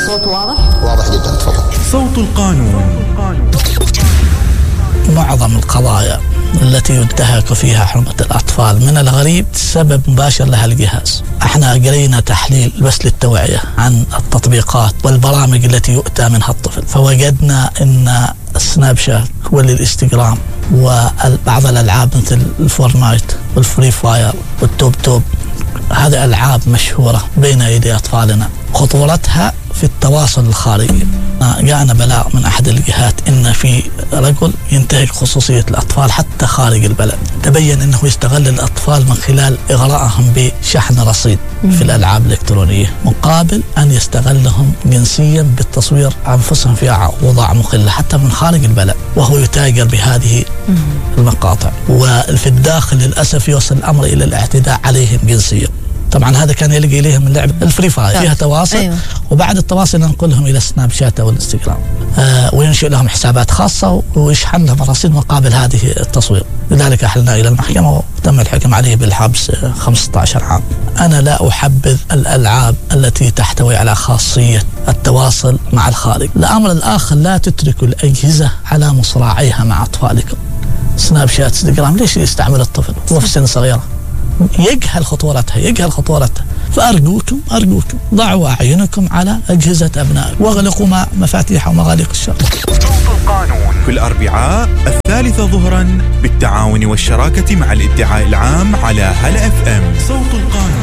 الصوت واضح؟ واضح جدا، تفضل. صوت القانون. معظم القضايا التي ينتهك فيها حرمة الأطفال من الغريب سبب مباشر لها الجهاز. احنا قرينا تحليل بس للتوعية عن التطبيقات والبرامج التي يؤتى منها الطفل، فوجدنا ان السناب شات والإنستغرام وبعض الألعاب مثل الفورتنايت والفري فاير والتوب توب، هذه ألعاب مشهورة بين أيدي أطفالنا، خطورتها في التواصل الخارجي. جاءنا بلاغ من أحد الجهات إن في رجل ينتهك خصوصية الأطفال حتى خارج البلد. تبين أنه يستغل الأطفال من خلال إغراءهم بشحن رصيد في الألعاب الإلكترونية، مقابل أن يستغلهم جنسيا بالتصوير أنفسهم في أوضاع مخلة حتى من خارج البلد، وهو يتاجر بهذه المقاطع. وفي الداخل للأسف يوصل الأمر إلى الاعتداء عليهم جنسيا. طبعا هذا كان يلقي إليهم من لعبة الفري فاير فيها تواصل. أيوة. وبعد التواصل ننقلهم إلى سناب شات أو الانستغرام، وينشئ لهم حسابات خاصة ويشحن لهم رصيد مقابل هذه التصوير. لذلك أحلنا إلى المحكمة وتم الحكم عليه بالحبس 15 عام. أنا لا أحبذ الألعاب التي تحتوي على خاصية التواصل مع الخارج. الأمر الآخر، لا تتركوا الأجهزة على مصراعيها مع أطفالكم. سناب شات، انستغرام، ليش يستعمل الطفل وهو في سن صغيرة؟ يجهل خطورتها. فأرجوكم ضعوا أعينكم على أجهزة أبنائكم واغلقوا مفاتيح ومغاليق الشر. صوت القانون في الأربعاء 3 ظهرا بالتعاون والشراكة مع الادعاء العام على هلا FM. صوت القانون.